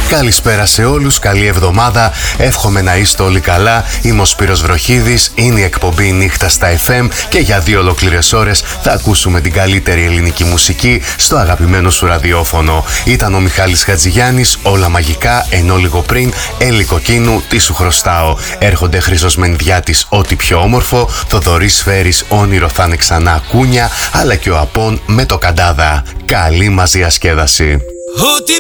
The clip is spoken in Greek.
Καλησπέρα σε όλους, καλή εβδομάδα. Εύχομαι να είστε όλοι καλά. Είμαι ο Σπύρος Βροχίδης, είναι η εκπομπή Νύχτα στα FM και για 2 ολόκληρες ώρες θα ακούσουμε την καλύτερη ελληνική μουσική στο αγαπημένο σου ραδιόφωνο. Ήταν ο Μιχάλης Χατζηγιάννης, όλα μαγικά, ενώ λίγο πριν Έλλη Κοκκίνου, τι σου χρωστάω. Έρχονται Χρήστος Μενδιάτης, ό,τι πιο όμορφο, Θοδωρής Σφαίρης, όνειρο θα είναι ξανά κούνια, αλλά και ο Απών με το Καντάδα. Καλή μας διασκέδαση. Ό,τι